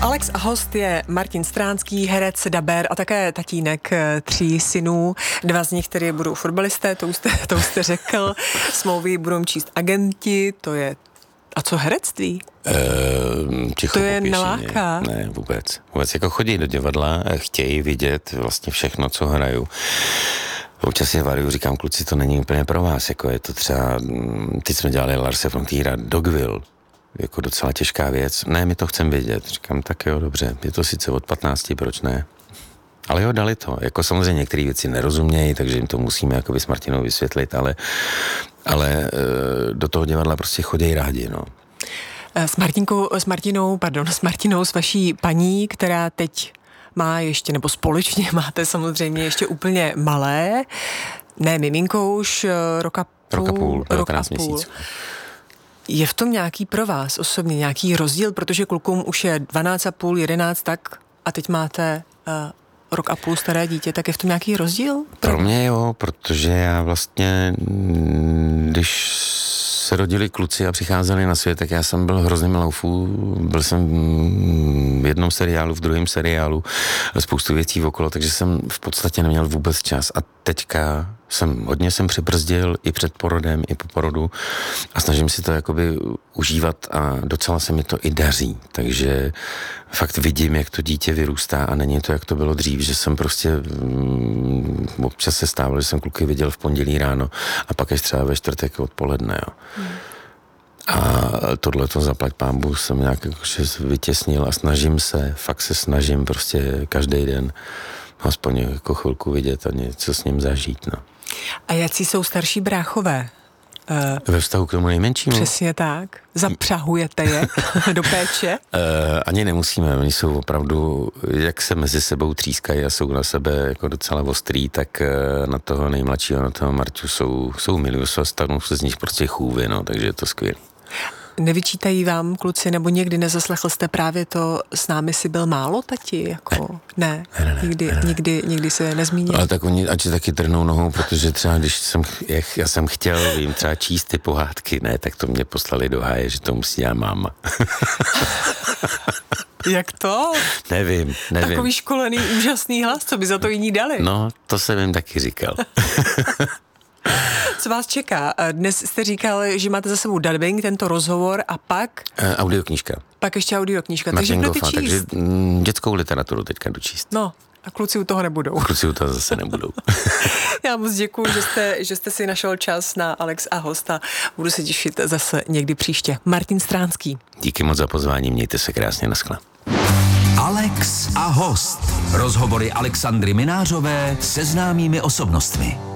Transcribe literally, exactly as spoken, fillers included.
Alex a host je Martin Stránský, herec, dabér a také tatínek tří synů. Dva z nich, které budou fotbalisté, to už jste, to už jste řekl. Smlouvy budou číst agenti, to je... A co herectví? Ehm, ticho to je po naláká. Ne, vůbec. Vůbec jako chodí do divadla a chtějí vidět vlastně všechno, co hraju. Občas je varuju, říkám, kluci, to není úplně pro vás, jako je to třeba, teď jsme dělali Larse von Trier'a Dogville, jako docela těžká věc. Ne, my to chcem vědět. Říkám, tak jo, dobře, je to sice od patnácti, proč ne? Ale jo, dali to. Jako samozřejmě některé věci nerozumějí, takže jim to musíme jakoby s Martinou vysvětlit, ale, ale do toho divadla prostě chodí rádi, no. S Martinkou, s Martinou, pardon, s Martinou, s vaší paní, která teď má ještě, nebo společně máte samozřejmě ještě úplně malé, ne miminko už, roka půl. Roka půl, devatenáct měsíců. Je v tom nějaký pro vás osobně nějaký rozdíl, protože klukům už je dvanáct a půl, jedenáct, tak a teď máte uh, rok a půl staré dítě, tak je v tom nějaký rozdíl? Pro mě jo, protože já vlastně, když se rodili kluci a přicházeli na svět, tak já jsem byl hrozně miloufů, byl jsem v jednom seriálu, v druhém seriálu, spoustu věcí okolo, takže jsem v podstatě neměl vůbec čas a teďka jsem, hodně jsem přibrzdil i před porodem, i po porodu a snažím si to jakoby užívat a docela se mi to i daří, takže fakt vidím, jak to dítě vyrůstá a není to, jak to bylo dřív, že jsem prostě mm, občas se stávalo, že jsem kluky viděl v pondělí ráno a pak až třeba ve čtvrtek odpoledne, jo. Hmm. A tohle to zaplať pánbu jsem nějak jakože vytěsnil a snažím se, fakt se snažím prostě každý den aspoň jako chvilku vidět a něco s ním zažít, no. A jaký jsou starší bráchové? Uh, Ve vztahu k tomu nejmenšímu? Přesně tak. Zapřahujete je do péče? Uh, ani nemusíme. Oni jsou opravdu, jak se mezi sebou třískají a jsou na sebe jako docela ostrý, tak uh, na toho nejmladšího, na toho Marťu jsou, jsou milí, a stanou se z nich prostě chůvy, no, takže je to skvělé. Nevyčítají vám, kluci, nebo někdy nezaslechl jste právě to, s námi si byl málo, tati? Jako, ne, ne, ne, ne nikdy, ne, ne. Nikdy, nikdy se nezmínil. Ale tak oni ať taky trhnou nohou, protože třeba když jsem, jak, já jsem chtěl jim třeba číst ty pohádky, ne, tak to mě poslali do háje, že to musí dělat máma. Jak to? Nevím, nevím. Takový školený, úžasný hlas, co by za to jiní dali? No, to jsem jim taky říkal. Co vás čeká? Dnes jste říkal, že máte za sebou dubbing, tento rozhovor a pak... Uh, audioknížka. Pak ještě audioknížka. Takže budete číst? Takže mm, dětskou literaturu teďka jdu číst. No, a kluci u toho nebudou. Kluci u toho zase nebudou. Já moc děkuju, že jste, že jste si našel čas na Alex a hosta. Budu se těšit zase někdy příště. Martin Stránský. Díky moc za pozvání, mějte se krásně, naschle. Alex a host. Rozhovory Alexandry Minářové se známými osobnostmi.